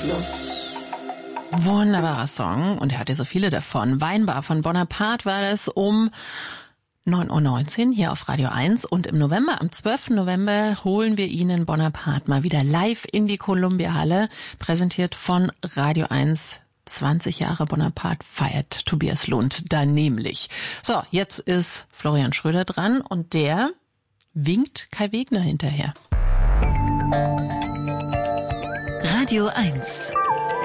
Schluss. Wunderbarer Song und er hatte so viele davon. Weinbar von Bonaparte war das um 9:19 Uhr hier auf Radio 1 und im November, am 12. November holen wir Ihnen Bonaparte mal wieder live in die Columbia-Halle, präsentiert von Radio 1. 20 Jahre Bonaparte feiert Tobias Lund da nämlich. So, jetzt ist Florian Schröder dran und der winkt Kai Wegner hinterher. Radio 1.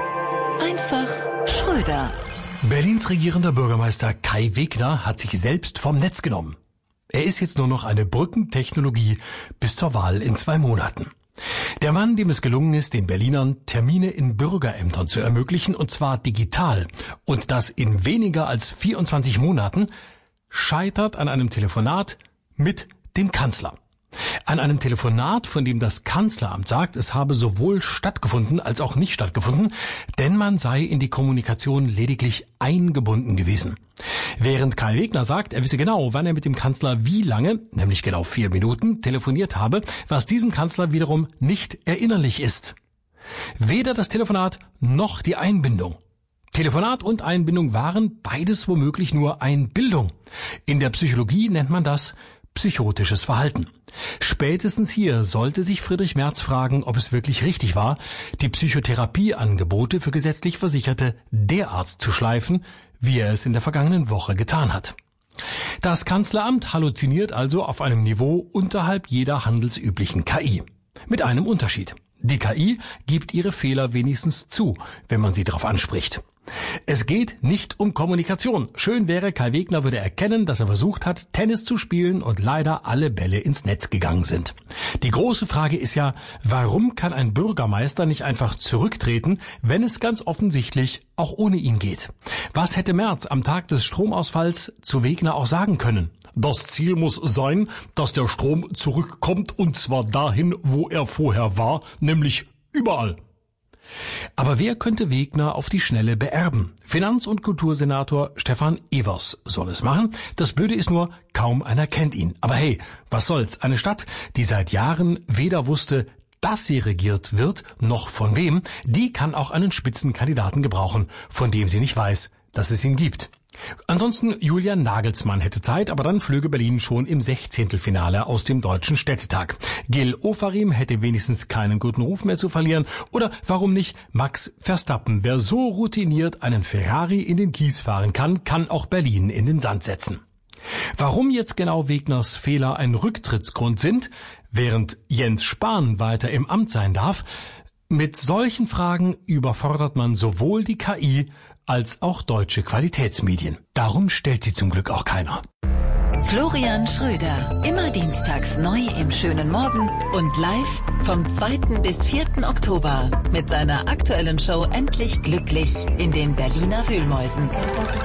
Einfach Schröder. Berlins regierender Bürgermeister Kai Wegner hat sich selbst vom Netz genommen. Er ist jetzt nur noch eine Brückentechnologie bis zur Wahl in 2 Monaten. Der Mann, dem es gelungen ist, den Berlinern Termine in Bürgerämtern zu ermöglichen, und zwar digital, und das in weniger als 24 Monaten, scheitert an einem Telefonat mit dem Kanzler. An einem Telefonat, von dem das Kanzleramt sagt, es habe sowohl stattgefunden als auch nicht stattgefunden, denn man sei in die Kommunikation lediglich eingebunden gewesen. Während Kai Wegner sagt, er wisse genau, wann er mit dem Kanzler wie lange, nämlich genau 4 Minuten, telefoniert habe, was diesem Kanzler wiederum nicht erinnerlich ist. Weder das Telefonat noch die Einbindung. Telefonat und Einbindung waren beides womöglich nur Einbildung. In der Psychologie nennt man das psychotisches Verhalten. Spätestens hier sollte sich Friedrich Merz fragen, ob es wirklich richtig war, die Psychotherapieangebote für gesetzlich Versicherte derart zu schleifen, wie er es in der vergangenen Woche getan hat. Das Kanzleramt halluziniert also auf einem Niveau unterhalb jeder handelsüblichen KI. Mit einem Unterschied. Die KI gibt ihre Fehler wenigstens zu, wenn man sie darauf anspricht. Es geht nicht um Kommunikation. Schön wäre, Kai Wegner würde erkennen, dass er versucht hat, Tennis zu spielen und leider alle Bälle ins Netz gegangen sind. Die große Frage ist ja, warum kann ein Bürgermeister nicht einfach zurücktreten, wenn es ganz offensichtlich auch ohne ihn geht? Was hätte Merz am Tag des Stromausfalls zu Wegner auch sagen können? Das Ziel muss sein, dass der Strom zurückkommt, und zwar dahin, wo er vorher war, nämlich überall. Aber wer könnte Wegner auf die Schnelle beerben? Finanz- und Kultursenator Stefan Evers soll es machen. Das Blöde ist nur, kaum einer kennt ihn. Aber hey, was soll's? Eine Stadt, die seit Jahren weder wusste, dass sie regiert wird, noch von wem, die kann auch einen Spitzenkandidaten gebrauchen, von dem sie nicht weiß, dass es ihn gibt. Ansonsten Julian Nagelsmann hätte Zeit, aber dann flöge Berlin schon im 16. Finale aus dem Deutschen Städtetag. Gil Ofarim hätte wenigstens keinen guten Ruf mehr zu verlieren. Oder warum nicht Max Verstappen? Wer so routiniert einen Ferrari in den Kies fahren kann, kann auch Berlin in den Sand setzen. Warum jetzt genau Wegners Fehler ein Rücktrittsgrund sind, während Jens Spahn weiter im Amt sein darf, mit solchen Fragen überfordert man sowohl die KI als auch deutsche Qualitätsmedien. Darum stellt sie zum Glück auch keiner. Florian Schröder, immer dienstags neu im Schönen Morgen und live vom 2. bis 4. Oktober mit seiner aktuellen Show Endlich Glücklich in den Berliner Wühlmäusen.